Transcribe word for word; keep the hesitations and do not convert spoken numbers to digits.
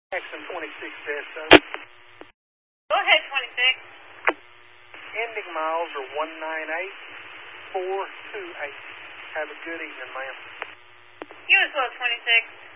Jackson twenty-six S O. Go ahead, twenty-six. Ending miles are one nine eight four two eight. Have a good evening, ma'am. You as well, twenty-six.